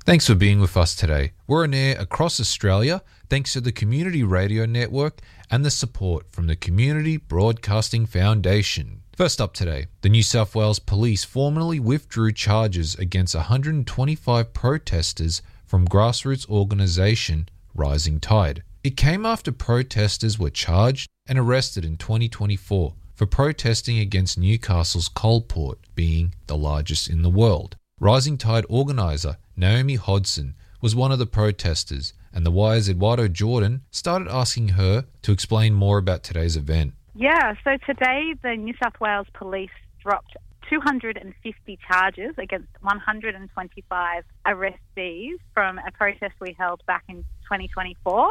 Thanks for being with us today. We're on air across Australia thanks to the Community Radio Network and the support from the Community Broadcasting Foundation. First up today, the New South Wales Police formally withdrew charges against 125 protesters from grassroots organisation Rising Tide. It came after protesters were charged and arrested in 2024 for protesting against Newcastle's coal port being the largest in the world. Rising Tide organiser Naomi Hodson was one of the protesters, and The Wire's Eduardo Jordan started asking her to explain more about today's event. Yeah, so today the New South Wales Police dropped 250 charges against 125 arrestees from a protest we held back in 2024.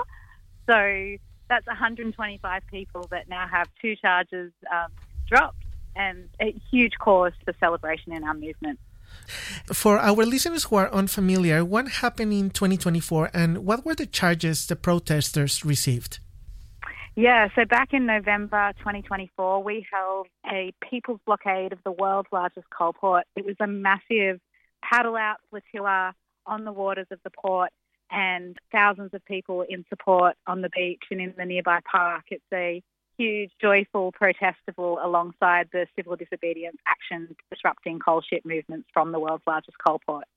So that's 125 people that now have two charges dropped, and a huge cause for celebration in our movement. For our listeners who are unfamiliar, what happened in 2024 and what were the charges the protesters received? Yeah, so back in November 2024, we held a people's blockade of the world's largest coal port. It was a massive paddle-out flotilla on the waters of the port and thousands of people in support on the beach and in the nearby park. It's a huge, joyful protestival alongside the civil disobedience action disrupting coal ship movements from the world's largest coal port.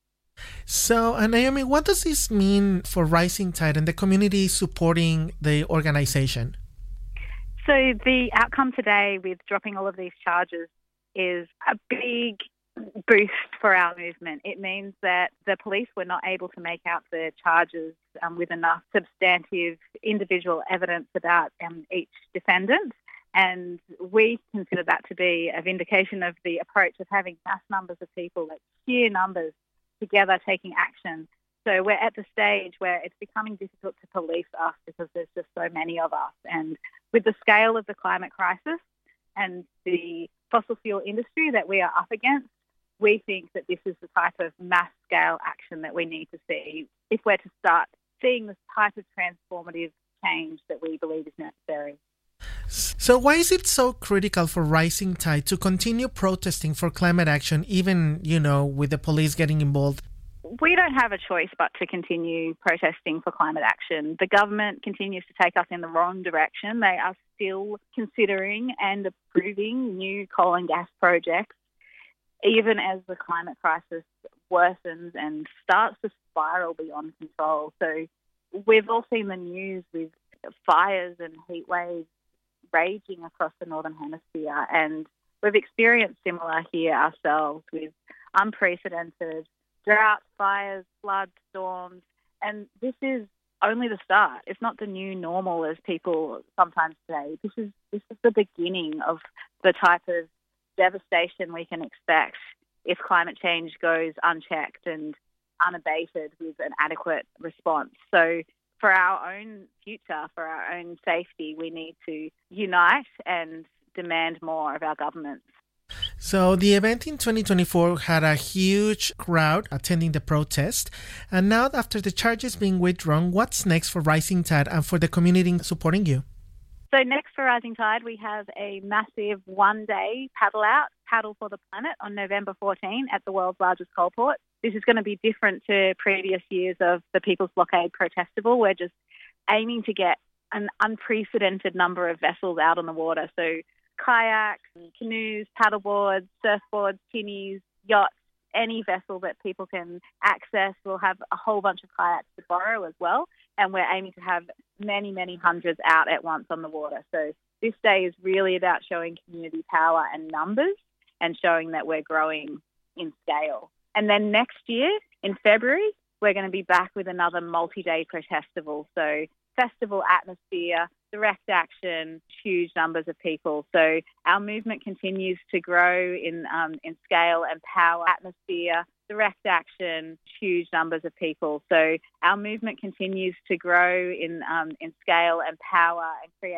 So, Naomi, what does this mean for Rising Tide and the community supporting the organization? So the outcome today with dropping all of these charges is a big boost for our movement. It means that the police were not able to make out the charges with enough substantive individual evidence about each defendant, and we consider that to be a vindication of the approach of having mass numbers of people, like sheer numbers, together taking action. So we're at the stage where it's becoming difficult to police us because there's just so many of us, and with the scale of the climate crisis and the fossil fuel industry that we are up against, we think that this is the type of mass-scale action that we need to see if we're to start seeing the type of transformative change that we believe is necessary. So why is it so critical for Rising Tide to continue protesting for climate action, even, with the police getting involved? We don't have a choice but to continue protesting for climate action. The government continues to take us in the wrong direction. They are still considering and approving new coal and gas projects, even as the climate crisis worsens and starts to spiral beyond control. So we've all seen the news with fires and heat waves raging across the Northern Hemisphere, and we've experienced similar here ourselves with unprecedented droughts, fires, floods, storms, and this is only the start. It's not the new normal, as people sometimes say. This is the beginning of the type of devastation we can expect if climate change goes unchecked and unabated with an adequate response. So for our own future, for our own safety, we need to unite and demand more of our governments. So the event in 2024 had a huge crowd attending the protest. And now, after the charges being withdrawn, what's next for Rising Tide and for the community supporting you? So next for Rising Tide, we have a massive one-day paddle for the planet on November 14 at the world's largest coal port. This is going to be different to previous years of the People's Blockade Protestival. We're just aiming to get an unprecedented number of vessels out on the water. So kayaks, canoes, paddleboards, surfboards, tinnies, yachts, any vessel that people can access. We'll have a whole bunch of kayaks to borrow as well. And we're aiming to have many, many hundreds out at once on the water. So this day is really about showing community power and numbers and showing that we're growing in scale. And then next year, in February, we're going to be back with another multi-day protestival. So festival atmosphere, direct action, huge numbers of people. So our movement continues to grow in scale and power. Atmosphere, direct action, huge numbers of people. So our movement continues to grow in scale and power and create